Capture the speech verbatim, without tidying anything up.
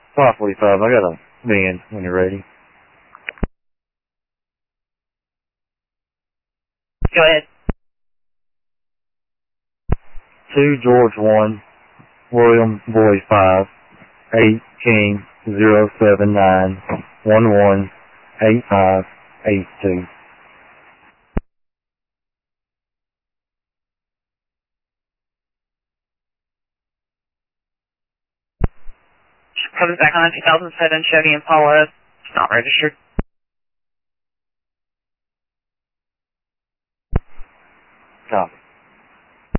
five forty-five, I got a man when you're ready. Go ahead. two George one, William Boy five, eight King zero seven nine, one one eight five eight two. Comes back on a two thousand seven Chevy Impala. It's not registered.